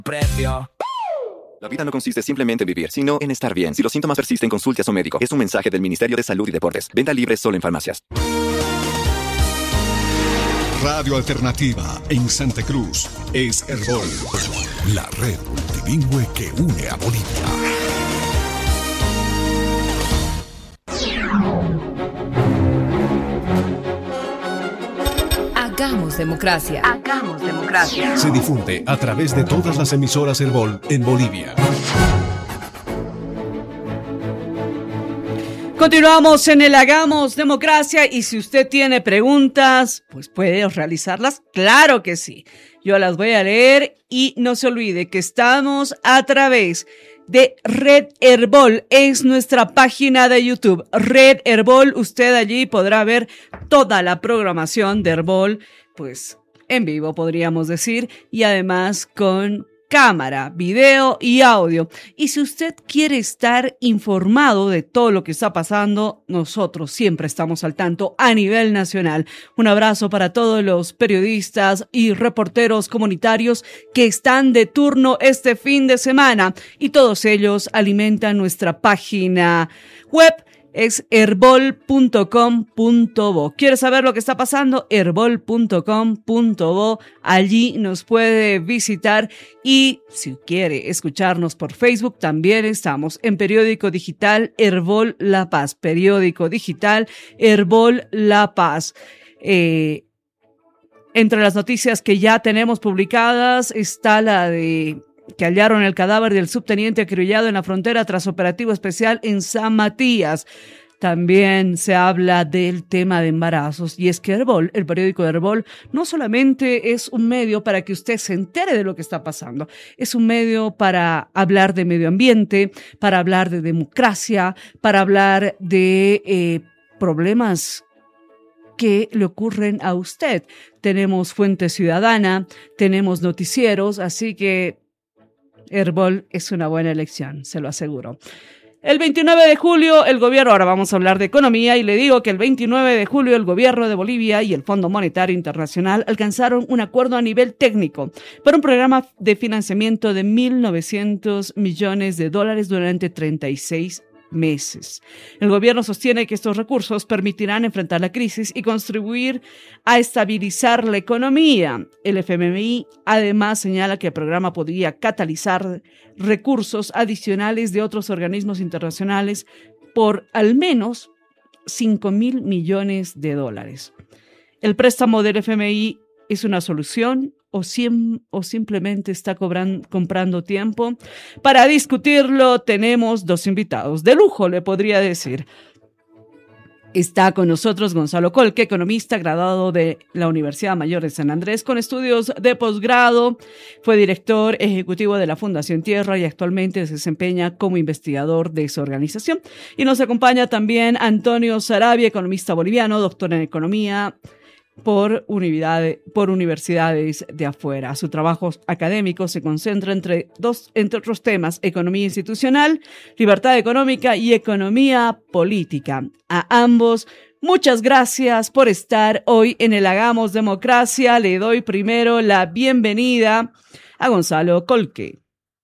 Precio. La vida no consiste simplemente en vivir, sino en estar bien. Si los síntomas persisten, consulte a su médico. Es un mensaje del Ministerio de Salud y Deportes. Venta libre solo en farmacias. Radio Alternativa en Santa Cruz es Herbol, la red multilingüe que une a Bolivia. Hagamos democracia. Hagamos democracia. Se difunde a través de todas las emisoras Herbol en Bolivia. Continuamos en el Hagamos Democracia y si usted tiene preguntas, pues puede realizarlas. Claro que sí. Yo las voy a leer y no se olvide que estamos a través de Red Herbol. Es nuestra página de YouTube. Red Herbol. Usted allí podrá ver toda la programación de Herbol, pues en vivo podríamos decir, y además con cámara, video y audio. Y si usted quiere estar informado de todo lo que está pasando, nosotros siempre estamos al tanto a nivel nacional. Un abrazo para todos los periodistas y reporteros comunitarios que están de turno este fin de semana y todos ellos alimentan nuestra página web. Es herbol.com.bo. ¿Quiere saber lo que está pasando? herbol.com.bo. Allí nos puede visitar y si quiere escucharnos por Facebook, también estamos en Periódico Digital Herbol La Paz. Periódico Digital Herbol La Paz. Entre las noticias que ya tenemos publicadas está la de que hallaron el cadáver del subteniente acribillado en la frontera tras operativo especial en San Matías. También se habla del tema de embarazos y es que Herbol, el periódico de Herbol, no solamente es un medio para que usted se entere de lo que está pasando, es un medio para hablar de medio ambiente, para hablar de democracia, para hablar de problemas que le ocurren a usted. Tenemos Fuente Ciudadana, tenemos noticieros, así que Herbol es una buena elección, se lo aseguro. El 29 de julio, el gobierno, ahora vamos a hablar de economía, y le digo que el 29 de julio el gobierno de Bolivia y el Fondo Monetario Internacional alcanzaron un acuerdo a nivel técnico para un programa de financiamiento de $1.900 millones durante 36 meses. El gobierno sostiene que estos recursos permitirán enfrentar la crisis y contribuir a estabilizar la economía. El FMI además señala que el programa podría catalizar recursos adicionales de otros organismos internacionales por al menos $5.000 millones. ¿El préstamo del FMI es una solución o simplemente está comprando tiempo? Para discutirlo tenemos dos invitados de lujo, le podría decir. Está con nosotros Gonzalo Colque, economista graduado de la Universidad Mayor de San Andrés con estudios de posgrado. Fue director ejecutivo de la Fundación Tierra y actualmente se desempeña como investigador de esa organización. Y nos acompaña también Antonio Saravia, economista boliviano, doctor en economía por universidades de afuera. Su trabajo académico se concentra entre otros temas, economía institucional, libertad económica y economía política. A ambos, muchas gracias por estar hoy en el Hagamos Democracia. Le doy primero la bienvenida a Gonzalo Colque.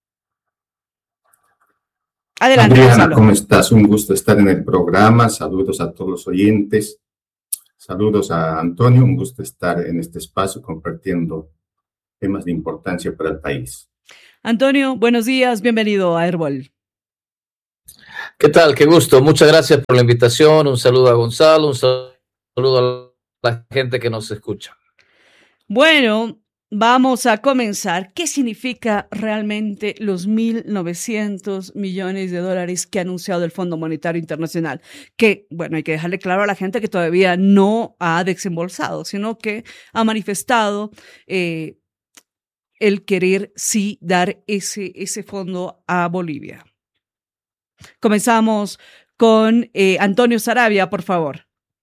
Adelante, Adriana, Gonzalo. ¿Cómo estás? Un gusto estar en el programa. Saludos a todos los oyentes. Saludos a Antonio, un gusto estar en este espacio compartiendo temas de importancia para el país. Antonio, buenos días, bienvenido a Herbol. ¿Qué tal? Qué gusto. Muchas gracias por la invitación. Un saludo a Gonzalo, un saludo a la gente que nos escucha. Bueno, vamos a comenzar. ¿Qué significa realmente los $1.900 millones que ha anunciado el Fondo Monetario Internacional? Que, bueno, hay que dejarle claro a la gente que todavía no ha desembolsado, sino que ha manifestado el querer sí dar ese fondo a Bolivia. Comenzamos con Antonio Saravia, por favor.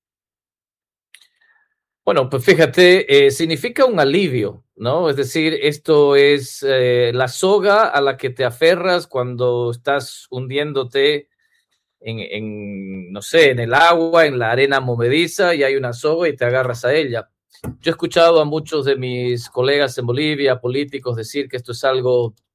Bueno, pues fíjate, significa un alivio, ¿no? Es decir, esto es la soga a la que te aferras cuando estás hundiéndote no sé, en el agua, en la arena movediza, y hay una soga y te agarras a ella. Yo he escuchado a muchos de mis colegas en Bolivia, políticos, decir que esto es algo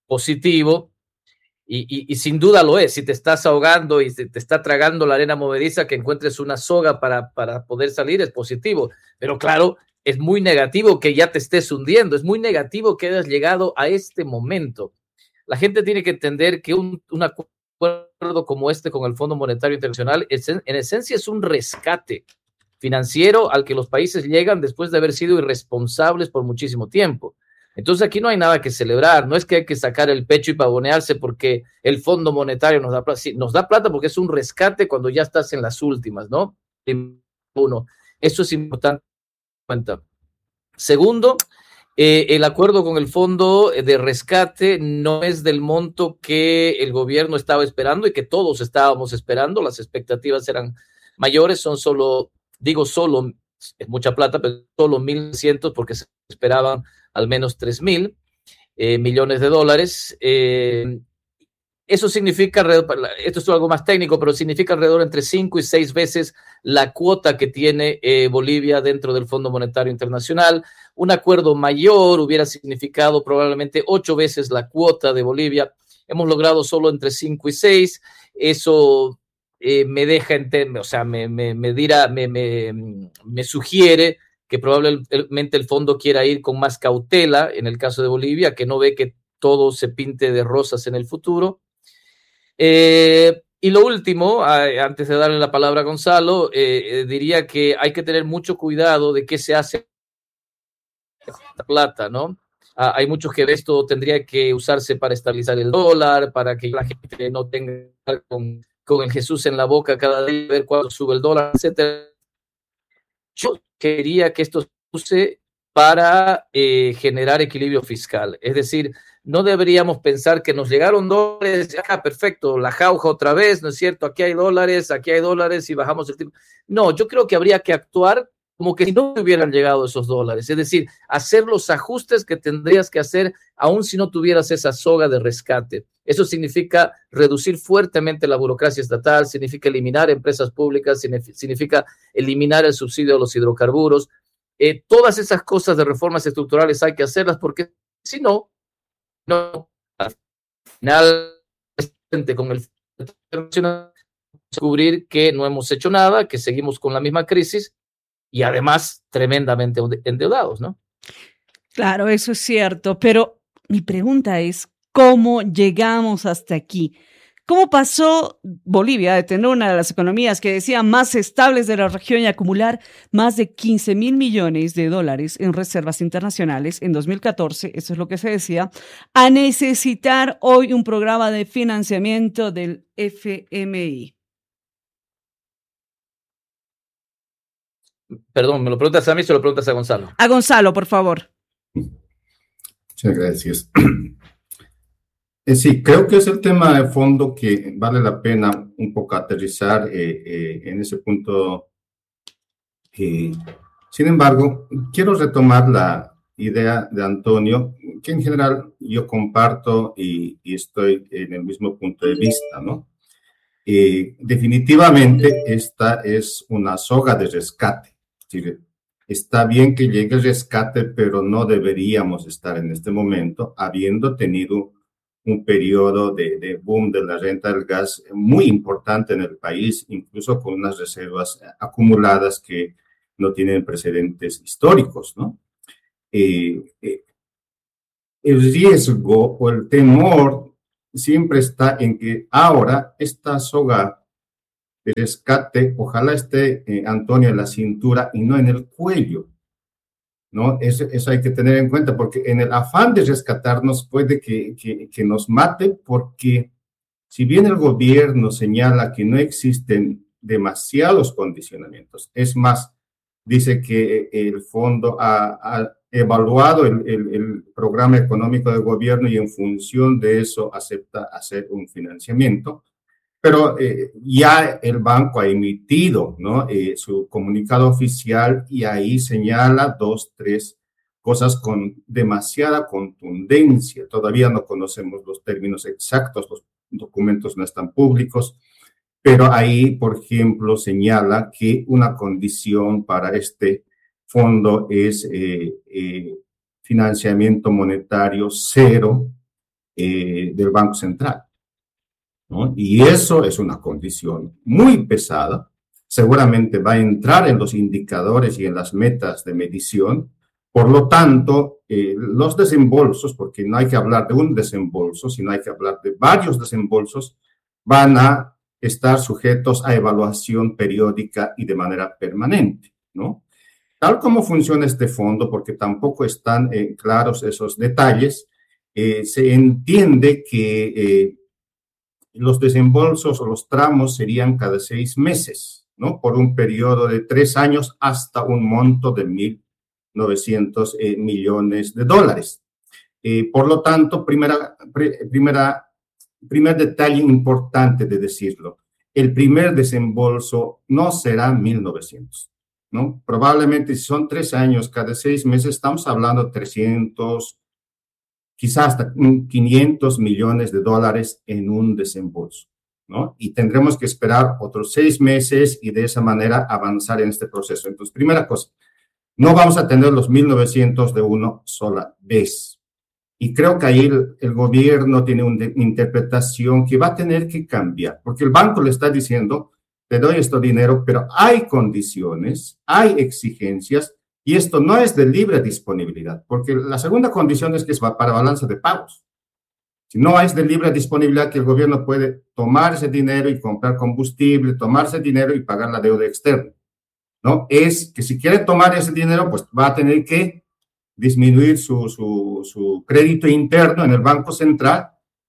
positivo, y sin duda lo es. Si te estás ahogando y te está tragando la arena movediza, que encuentres una soga para poder salir es positivo. Pero claro, es muy negativo que ya te estés hundiendo, es muy negativo que hayas llegado a este momento. La gente tiene que entender que un acuerdo como este con el Fondo Monetario Internacional en esencia es un rescate financiero al que los países llegan después de haber sido irresponsables por muchísimo tiempo. Entonces aquí no hay nada que celebrar, no es que hay que sacar el pecho y pavonearse porque el Fondo Monetario nos da plata. Sí, nos da plata porque es un rescate cuando ya estás en las últimas, ¿no? Uno, eso es importante. Segundo, el acuerdo con el fondo de rescate no es del monto que el gobierno estaba esperando y que todos estábamos esperando. Las expectativas eran mayores, son solo, es mucha plata, pero solo 1.100 porque se esperaban al menos 3.000 millones de dólares. Eso significa, esto es algo más técnico, pero significa alrededor entre 5 y 6 veces la cuota que tiene Bolivia dentro del Fondo Monetario Internacional. Un acuerdo mayor hubiera significado probablemente 8 veces la cuota de Bolivia. Hemos logrado solo entre 5 y 6. Eso me deja entender, o sea, me sugiere que probablemente el fondo quiera ir con más cautela en el caso de Bolivia, que no ve que todo se pinte de rosas en el futuro. Y lo último, antes de darle la palabra a Gonzalo, diría que hay que tener mucho cuidado de qué se hace con la plata, ¿no? Hay muchos que esto tendría que usarse para estabilizar el dólar, para que la gente no tenga con el Jesús en la boca cada día, ver cuándo sube el dólar, etcétera. Yo quería que esto se use para generar equilibrio fiscal. Es decir, no deberíamos pensar que nos llegaron dólares, perfecto, la jauja otra vez, ¿no es cierto? Aquí hay dólares y bajamos el tipo. No, yo creo que habría que actuar como que si no hubieran llegado esos dólares. Es decir, hacer los ajustes que tendrías que hacer aun si no tuvieras esa soga de rescate. Eso significa reducir fuertemente la burocracia estatal, significa eliminar empresas públicas, significa eliminar el subsidio a los hidrocarburos. Todas esas cosas de reformas estructurales hay que hacerlas porque si no, al final con el descubrir que no hemos hecho nada, que seguimos con la misma crisis y además tremendamente endeudados, ¿no? Claro, eso es cierto, pero mi pregunta es, ¿cómo llegamos hasta aquí? ¿Cómo pasó Bolivia de tener una de las economías que decía más estables de la región y acumular más de 15.000 millones de dólares en reservas internacionales en 2014, eso es lo que se decía, a necesitar hoy un programa de financiamiento del FMI? Perdón, ¿me lo preguntas a mí o se lo preguntas a Gonzalo? A Gonzalo, por favor. Muchas gracias. Sí, creo que es el tema de fondo que vale la pena un poco aterrizar en ese punto. Sin embargo, quiero retomar la idea de Antonio, que en general yo comparto y estoy en el mismo punto de vista, ¿no? Definitivamente esta es una soga de rescate. Es decir, está bien que llegue el rescate, pero no deberíamos estar en este momento habiendo tenido un periodo de boom de la renta del gas muy importante en el país, incluso con unas reservas acumuladas que no tienen precedentes históricos, ¿no? El riesgo o el temor siempre está en que ahora esta soga de rescate, ojalá esté, Antonio, en la cintura y no en el cuello, ¿no? Eso hay que tener en cuenta, porque en el afán de rescatarnos puede que nos mate, porque si bien el gobierno señala que no existen demasiados condicionamientos, es más, dice que el fondo ha evaluado el programa económico del gobierno y en función de eso acepta hacer un financiamiento, pero ya el banco ha emitido, ¿no? Su comunicado oficial y ahí señala 2, 3 cosas con demasiada contundencia. Todavía no conocemos los términos exactos, los documentos no están públicos, pero ahí, por ejemplo, señala que una condición para este fondo es financiamiento monetario cero del Banco Central, ¿no? Y eso es una condición muy pesada. Seguramente va a entrar en los indicadores y en las metas de medición. Por lo tanto, los desembolsos, porque no hay que hablar de un desembolso, sino hay que hablar de varios desembolsos, van a estar sujetos a evaluación periódica y de manera permanente, ¿no? Tal como funciona este fondo, porque tampoco están claros esos detalles, se entiende que los desembolsos o los tramos serían cada 6 meses, ¿no? Por un periodo de 3 años hasta un monto de 1.900 millones de dólares. Por lo tanto, primer detalle importante de decirlo, el primer desembolso no será 1.900, ¿no? Probablemente si son 3 años, cada 6 meses, estamos hablando de 300, quizás hasta 500 millones de dólares en un desembolso, ¿no? Y tendremos que esperar otros 6 meses y de esa manera avanzar en este proceso. Entonces, primera cosa, no vamos a tener los 1.900 de una sola vez. Y creo que ahí el gobierno tiene una interpretación que va a tener que cambiar, porque el banco le está diciendo, te doy este dinero, pero hay condiciones, hay exigencias, y esto no es de libre disponibilidad, porque la segunda condición es que es para balance de pagos. Si no es de libre disponibilidad, que el gobierno puede tomar ese dinero y comprar combustible, tomar ese dinero y pagar la deuda externa, ¿no? Es que si quiere tomar ese dinero, pues va a tener que disminuir su crédito interno en el Banco Central,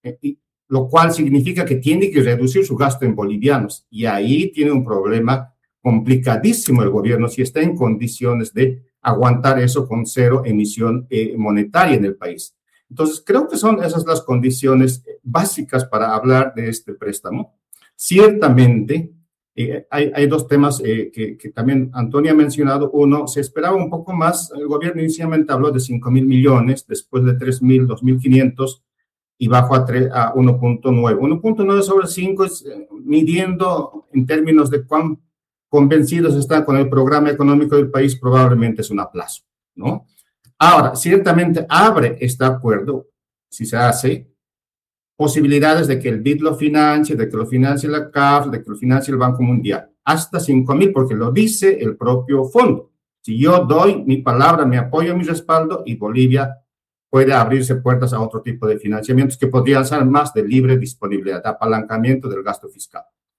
lo cual significa que tiene que reducir su gasto en bolivianos. Y ahí tiene un problema complicadísimo el gobierno si está en condiciones de aguantar eso con cero emisión monetaria en el país. Entonces, creo que son esas las condiciones básicas para hablar de este préstamo. Ciertamente, hay dos temas que también Antonio ha mencionado. Uno, se esperaba un poco más. El gobierno inicialmente habló de 5.000 millones, después de 3.000, 2.500, y bajó a 1.9. 1.9 sobre 5 es midiendo en términos de cuán convencidos están con el programa económico del país, probablemente es un aplazo, ¿no? Ahora, ciertamente abre este acuerdo, si se hace, posibilidades de que el BID lo financie, de que lo financie la CAF, de que lo financie el Banco Mundial, hasta 5.000, porque lo dice el propio fondo. Si yo doy mi palabra, mi apoyo, mi respaldo, y Bolivia puede abrirse puertas a otro tipo de financiamientos que podrían ser más de libre disponibilidad, de apalancamiento del gasto fiscal.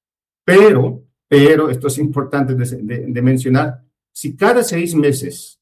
Pero esto es importante de mencionar, si cada 6 meses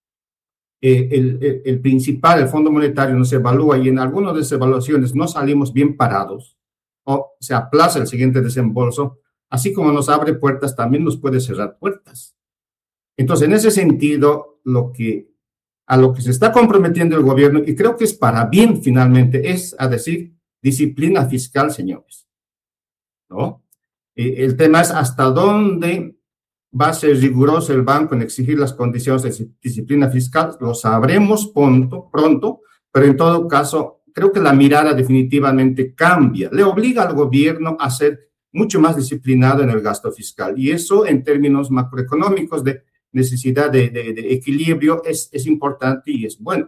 el principal, el Fondo Monetario, nos evalúa y en algunas de esas evaluaciones no salimos bien parados o se aplaza el siguiente desembolso, así como nos abre puertas, también nos puede cerrar puertas. Entonces, en ese sentido, a lo que se está comprometiendo el gobierno, y creo que es para bien finalmente, es a decir, disciplina fiscal, señores, ¿no? El tema es hasta dónde va a ser riguroso el banco en exigir las condiciones de disciplina fiscal. Lo sabremos pronto, pero en todo caso, creo que la mirada definitivamente cambia. Le obliga al gobierno a ser mucho más disciplinado en el gasto fiscal. Y eso, en términos macroeconómicos de necesidad de equilibrio, es importante y es bueno.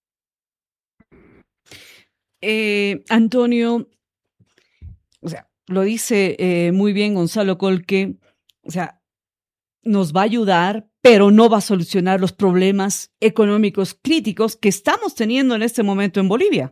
Antonio, o sea, lo dice muy bien Gonzalo Colque, o sea, nos va a ayudar, pero no va a solucionar los problemas económicos críticos que estamos teniendo en este momento en Bolivia.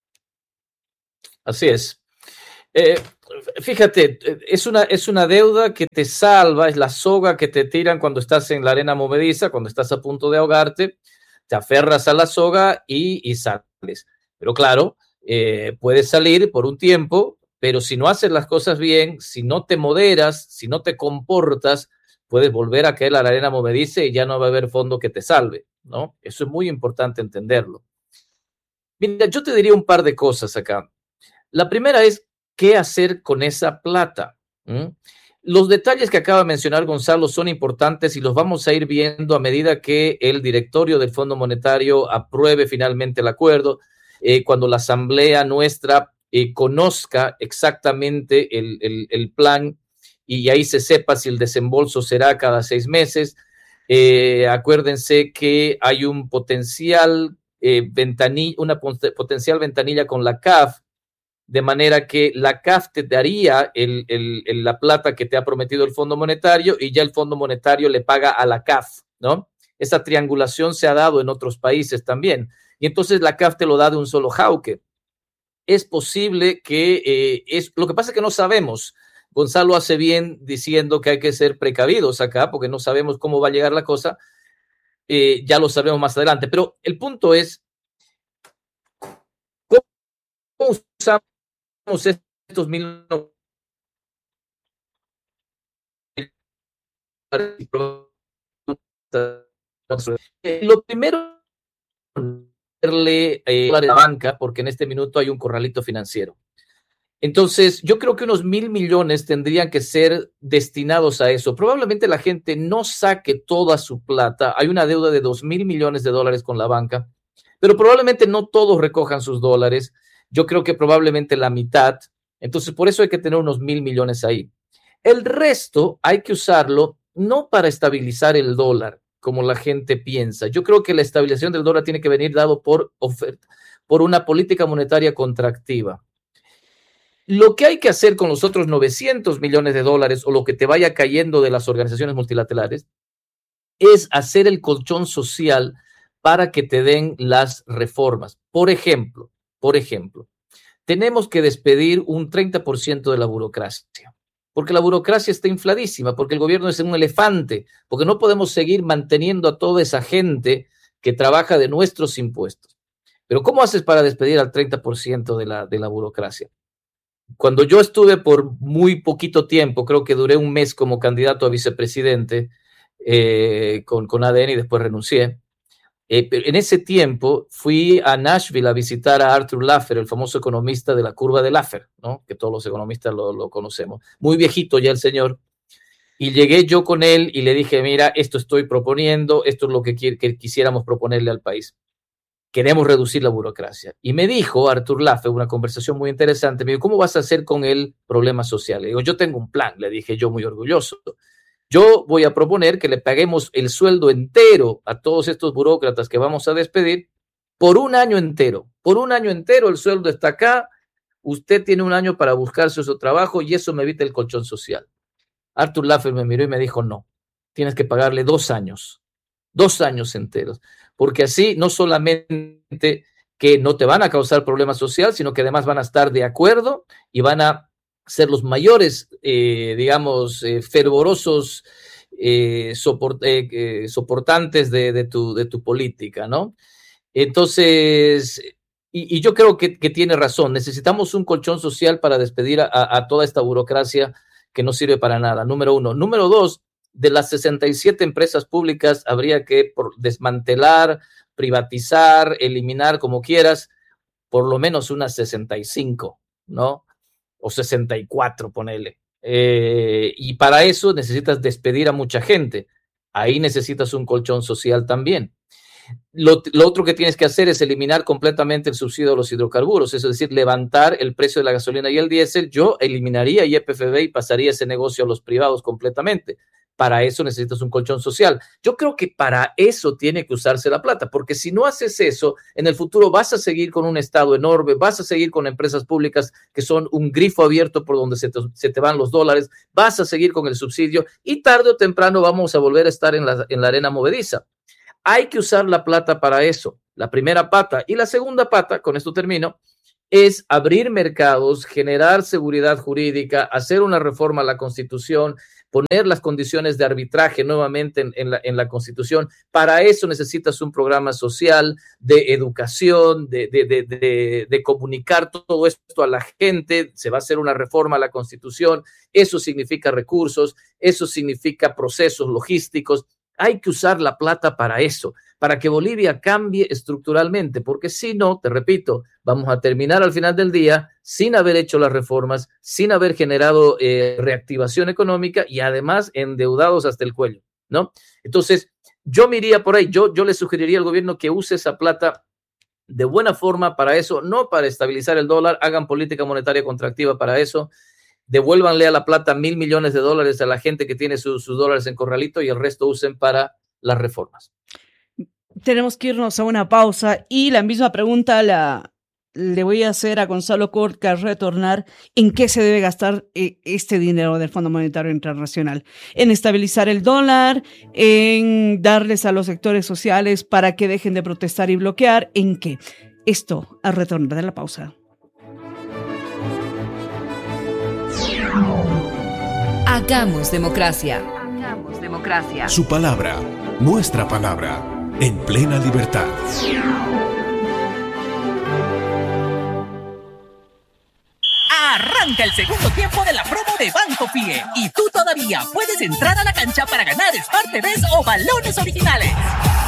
Así es. Fíjate, es una deuda que te salva, es la soga que te tiran cuando estás en la arena movediza, cuando estás a punto de ahogarte, te aferras a la soga y sales. Pero claro, puedes salir por un tiempo, pero si no haces las cosas bien, si no te moderas, si no te comportas, puedes volver a caer a la arena movediza y ya no va a haber fondo que te salve, ¿no? Eso es muy importante entenderlo. Mira, yo te diría un par de cosas acá. La primera es, ¿qué hacer con esa plata? Los detalles que acaba de mencionar Gonzalo son importantes y los vamos a ir viendo a medida que el directorio del Fondo Monetario apruebe finalmente el acuerdo, cuando la asamblea nuestra conozca exactamente el plan y ahí se sepa si el desembolso será cada 6 meses. Acuérdense que hay un potencial una potencial ventanilla con la CAF, de manera que la CAF te daría la plata que te ha prometido el Fondo Monetario y ya el Fondo Monetario le paga a la CAF, ¿no? Esa triangulación se ha dado en otros países también. Y entonces la CAF te lo da de un solo jauque. Es posible que lo que pasa es que no sabemos. Gonzalo hace bien diciendo que hay que ser precavidos acá porque no sabemos cómo va a llegar la cosa. Ya lo sabremos más adelante. Pero el punto es, ¿cómo usamos estos mil? Lo primero, darle a la banca, porque en este minuto hay un corralito financiero. Entonces, yo creo que unos 1,000 millones tendrían que ser destinados a eso. Probablemente la gente no saque toda su plata. Hay una deuda de 2,000 millones de dólares con la banca, pero probablemente no todos recojan sus dólares. Yo creo que probablemente la mitad. Entonces, por eso hay que tener unos 1,000 millones ahí. El resto hay que usarlo no para estabilizar el dólar, como la gente piensa. Yo creo que la estabilización del dólar tiene que venir dado por una política monetaria contractiva. Lo que hay que hacer con los otros 900 millones de dólares o lo que te vaya cayendo de las organizaciones multilaterales es hacer el colchón social para que te den las reformas. Por ejemplo, tenemos que despedir un 30% de la burocracia, porque la burocracia está infladísima, porque el gobierno es un elefante, porque no podemos seguir manteniendo a toda esa gente que trabaja de nuestros impuestos. Pero ¿cómo haces para despedir al 30% de la burocracia? Cuando yo estuve por muy poquito tiempo, creo que duré un mes como candidato a vicepresidente con ADN y después renuncié. Pero en ese tiempo fui a Nashville a visitar a Arthur Laffer, el famoso economista de la curva de Laffer, ¿no? Que todos los economistas lo conocemos. Muy viejito ya el señor. Y llegué yo con él y le dije, mira, esto estoy proponiendo, esto es lo que quisiéramos proponerle al país. Queremos reducir la burocracia. Y me dijo Arthur Laffer, una conversación muy interesante, me dijo, ¿cómo vas a hacer con el problema social? Le digo, yo tengo un plan, le dije yo muy orgulloso. Yo voy a proponer que le paguemos el sueldo entero a todos estos burócratas que vamos a despedir por un año entero. Por un año entero el sueldo está acá, usted tiene un año para buscarse su trabajo y eso me evita el colchón social. Arthur Laffer me miró y me dijo, no, tienes que pagarle 2 años. 2 años enteros, porque así no solamente que no te van a causar problemas sociales, sino que además van a estar de acuerdo y van a ser los mayores, fervorosos soportantes de tu política, ¿no? Entonces, y yo creo que tiene razón, necesitamos un colchón social para despedir a toda esta burocracia que no sirve para nada, número uno. Número dos, de las 67 empresas públicas habría que desmantelar, privatizar, eliminar, como quieras, por lo menos unas 65, ¿no? O 64, ponele. Y para eso necesitas despedir a mucha gente. Ahí necesitas un colchón social también. Lo otro que tienes que hacer es eliminar completamente el subsidio a los hidrocarburos, es decir, levantar el precio de la gasolina y el diésel. Yo eliminaría YPFB y pasaría ese negocio a los privados completamente. Para eso necesitas un colchón social. Yo creo que para eso tiene que usarse la plata, porque si no haces eso, en el futuro vas a seguir con un Estado enorme, vas a seguir con empresas públicas que son un grifo abierto por donde se te van los dólares, vas a seguir con el subsidio y tarde o temprano vamos a volver a estar en la arena movediza. Hay que usar la plata para eso, la primera pata. Y la segunda pata, con esto termino, es abrir mercados, generar seguridad jurídica, hacer una reforma a la Constitución, poner las condiciones de arbitraje nuevamente en la Constitución. Para eso necesitas un programa social, de educación, de comunicar todo esto a la gente. Se va a hacer una reforma a la Constitución. Eso significa recursos, eso significa procesos logísticos. Hay que usar la plata para eso, para que Bolivia cambie estructuralmente, porque si no, te repito, vamos a terminar al final del día sin haber hecho las reformas, sin haber generado reactivación económica y además endeudados hasta el cuello, ¿no? Entonces, yo me iría por ahí, yo le sugeriría al gobierno que use esa plata de buena forma para eso, no para estabilizar el dólar, hagan política monetaria contractiva para eso. Devuélvanle a la plata 1,000 millones de dólares a la gente que tiene sus dólares en corralito y el resto usen para las reformas. Tenemos que irnos a una pausa y la misma pregunta le voy a hacer a Gonzalo Corca al retornar. ¿En qué se debe gastar este dinero del Fondo Monetario Internacional? ¿En estabilizar el dólar? ¿En darles a los sectores sociales para que dejen de protestar y bloquear? ¿En qué? Esto al retornar de la pausa. Hagamos democracia. Hagamos democracia. Su palabra, nuestra palabra, en plena libertad. Arranca el segundo tiempo de la promo de Banco Fie y tú todavía puedes entrar a la cancha para ganar Smart TVs o balones originales.